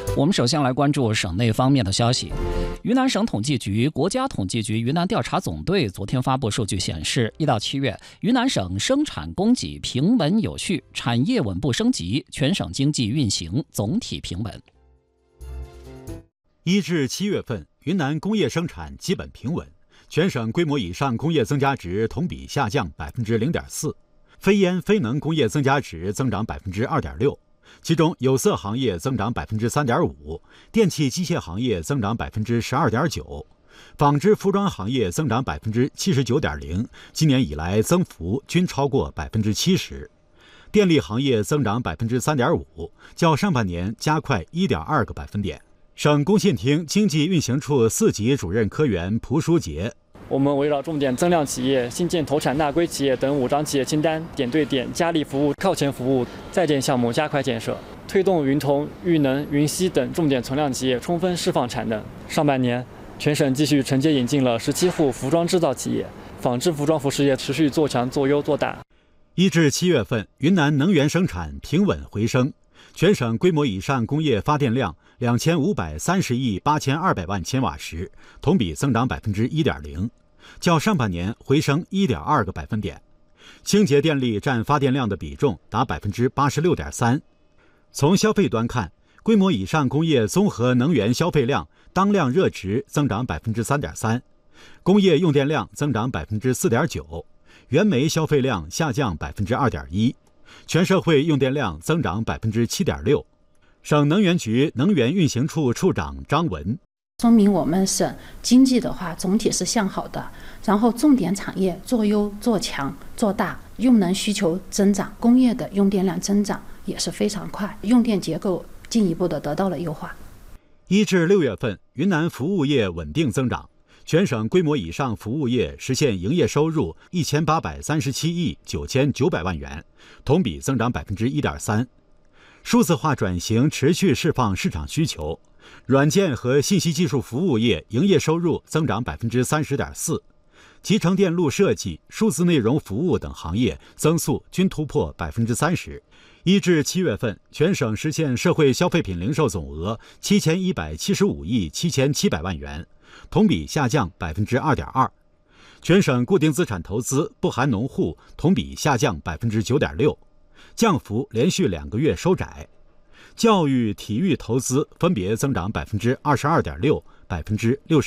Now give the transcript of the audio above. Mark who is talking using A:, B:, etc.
A: 我们首先来关注省内方面的消息。云南省统计局、国家统计局云南调查总队昨天发布数据显示，1到7月，云南省生产供给平稳有序，产业稳步升级，全省经济运行总体平稳。
B: 1至7月份，云南工业生产基本平稳，全省规模以上工业增加值同比下降0.4%，非烟非能工业增加值增长2.6%。其中有色行业增长3.5%，电气机械行业增长12.9%，纺织服装行业增长79.0%，今年以来增幅均超过70%。电力行业增长3.5%，较上半年加快1.2个百分点。省工信厅经济运行处4级主任科员蒲书杰。
C: 我们围绕重点增量企业、新建投产纳规企业等5张企业清单，点对点、加力服务、靠前服务在建项目加快建设，推动云铜、玉能、云锡等重点存量企业充分释放产能。上半年，全省继续承接引进了17户服装制造企业，纺织服装服事业持续做强做优做大。
B: 1至7月份，云南能源生产平稳回升，全省规模以上工业发电量2530亿8200万千瓦时，同比增长1.0%，较上半年回升1.2个百分点。清洁电力占发电量的比重达86.3%。从消费端看，规模以上工业综合能源消费量当量热值增长3.3%，工业用电量增长4.9%，原煤消费量下降2.1%，全社会用电量增长7.6%。省能源局能源运行处处长张文。
D: 说明我们省经济的话总体是向好的，然后重点产业做优做强做大，用能需求增长，工业的用电量增长也是非常快，用电结构进一步的得到了优化。
B: 1至6月份，云南服务业稳定增长，全省规模以上服务业实现营业收入1837亿9900万元，同比增长1.3%。数字化转型持续释放市场需求，软件和信息技术服务业营业收入增长30.4%，集成电路设计、数字内容服务等行业增速均突破30%。1至7月份，全省实现社会消费品零售总额7175亿7700万元，同比下降2.2%。全省固定资产投资不含农户同比下降9.6%。降幅连续2个月收窄，教育、体育投资分别增长22.6%、60%。